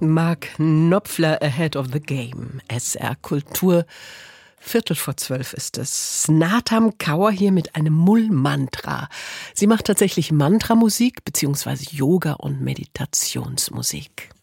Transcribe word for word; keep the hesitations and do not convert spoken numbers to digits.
Mark Knopfler, Ahead of the Game. S R Kultur. Viertel vor zwölf ist es. Snatam Kaur hier mit einem Mull-Mantra. Sie macht tatsächlich Mantramusik bzw. Yoga- und Meditationsmusik.